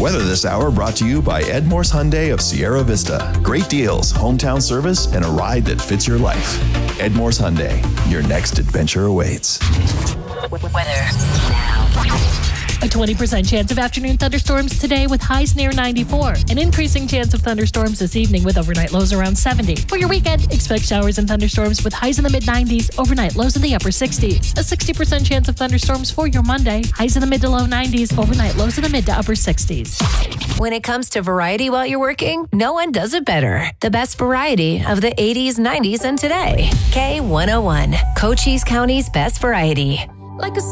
Weather this hour brought to you by Ed Morse Hyundai of Sierra Vista. Great deals, hometown service, and a ride that fits your life. Ed Morse Hyundai, your next adventure awaits. Weather now. A 20% chance of afternoon thunderstorms today with highs near 94. An increasing chance of thunderstorms this evening with overnight lows around 70. For your weekend, expect showers and thunderstorms with highs in the mid-90s, overnight lows in the upper 60s. A 60% chance of thunderstorms for your Monday, highs in the mid to low 90s, overnight lows in the mid to upper 60s. When it comes to variety while you're working, no one does it better. The best variety of the 80s, 90s, and today. K101, Cochise County's best variety. Like a